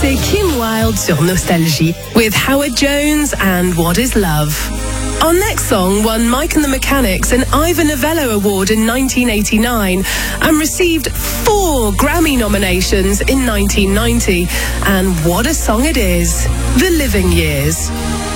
c'est Kim Wilde sur Nostalgie with Howard Jones and What Is Love. Our next song won Mike and the Mechanics an Ivor Novello Award in 1989 and received 4 Grammy nominations in 1990. And what a song it is, The Living Years.